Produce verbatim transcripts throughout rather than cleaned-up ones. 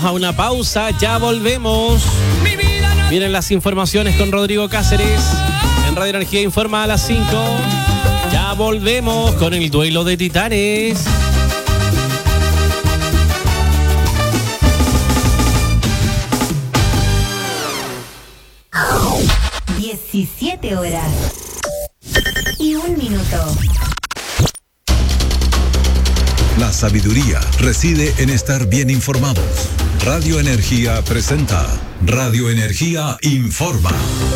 a una pausa, ya volvemos. Vienen las informaciones con Rodrigo Cáceres en Radio Energía Informa a las cinco. Ya volvemos con el duelo de titanes. diecisiete horas y un minuto. La sabiduría reside en estar bien informados. Radio Energía presenta Radio Energía Informa.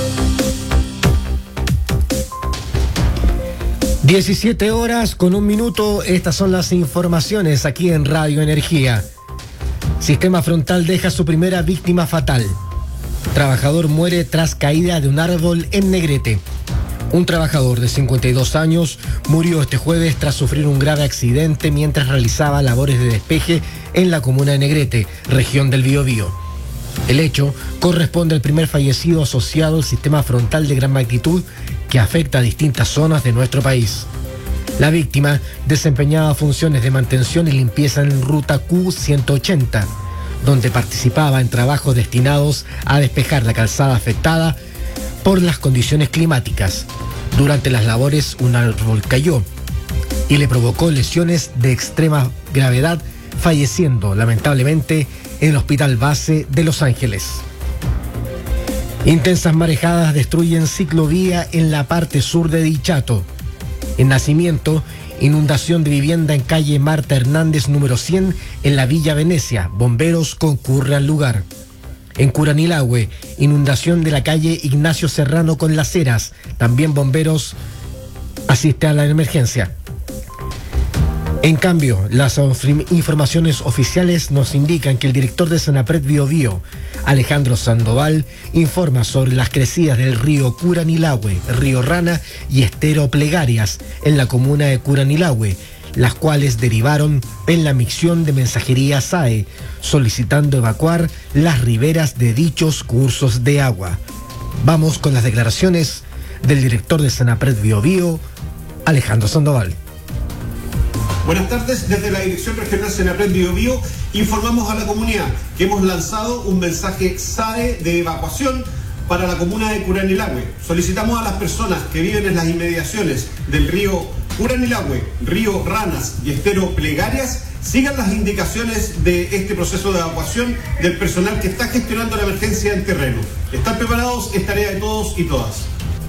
diecisiete horas con un minuto, estas son las informaciones aquí en Radio Energía. Sistema frontal deja su primera víctima fatal. Trabajador muere tras caída de un árbol en Negrete. Un trabajador de cincuenta y dos años murió este jueves tras sufrir un grave accidente mientras realizaba labores de despeje en la comuna de Negrete, región del Biobío. El hecho corresponde al primer fallecido asociado al sistema frontal de gran magnitud que afecta a distintas zonas de nuestro país. La víctima desempeñaba funciones de mantención y limpieza en ruta Q ciento ochenta, donde participaba en trabajos destinados a despejar la calzada afectada por las condiciones climáticas. Durante las labores, un árbol cayó y le provocó lesiones de extrema gravedad, falleciendo lamentablemente en el Hospital Base de Los Ángeles. Intensas marejadas destruyen ciclovía en la parte sur de Dichato. En Nacimiento, inundación de vivienda en calle Marta Hernández número cien en la Villa Venecia. Bomberos concurren al lugar. En Curanilahue, inundación de la calle Ignacio Serrano con Las Heras. También bomberos asisten a la emergencia. En cambio, las informaciones oficiales nos indican que el director de Senapred Biobío, Alejandro Sandoval, informa sobre las crecidas del río Curanilahue, río Rana y estero Plegarias en la comuna de Curanilahue, las cuales derivaron en la misión de mensajería S A E, solicitando evacuar las riberas de dichos cursos de agua. Vamos con las declaraciones del director de Senapred Biobío, Alejandro Sandoval. Buenas tardes, desde la Dirección Regional Senapred Biobío informamos a la comunidad que hemos lanzado un mensaje S A E de evacuación para la comuna de Curanilahue. Solicitamos a las personas que viven en las inmediaciones del río Curanilahue, río Ranas y estero Plegarias sigan las indicaciones de este proceso de evacuación del personal que está gestionando la emergencia en terreno. Están preparados, es tarea de todos y todas.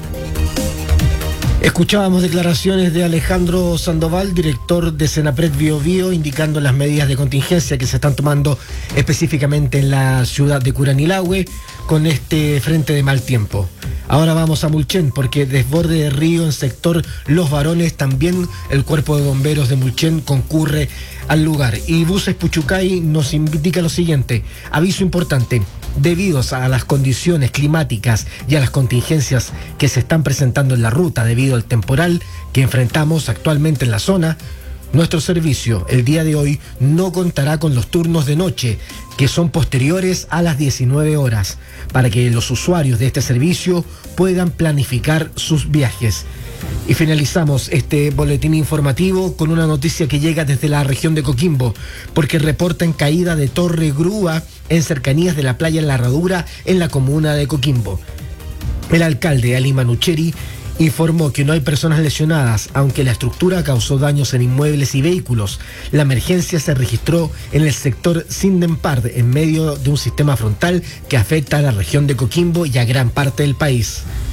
Escuchábamos declaraciones de Alejandro Sandoval, director de Senapred Biobío, indicando las medidas de contingencia que se están tomando específicamente en la ciudad de Curanilahue con este frente de mal tiempo. Ahora vamos a Mulchen, porque desborde de río en sector Los Varones, también el cuerpo de bomberos de Mulchen concurre al lugar. Y Buses Puchucay nos indica lo siguiente: aviso importante. Debido a las condiciones climáticas y a las contingencias que se están presentando en la ruta debido al temporal que enfrentamos actualmente en la zona, nuestro servicio el día de hoy no contará con los turnos de noche, que son posteriores a las diecinueve horas, para que los usuarios de este servicio puedan planificar sus viajes. Y finalizamos este boletín informativo con una noticia que llega desde la región de Coquimbo, porque reportan caída de torre grúa en cercanías de la playa La Herradura en la comuna de Coquimbo. El alcalde Ali Manucheri informó que no hay personas lesionadas, aunque la estructura causó daños en inmuebles y vehículos. La emergencia se registró en el sector Sindempard, en medio de un sistema frontal que afecta a la región de Coquimbo y a gran parte del país.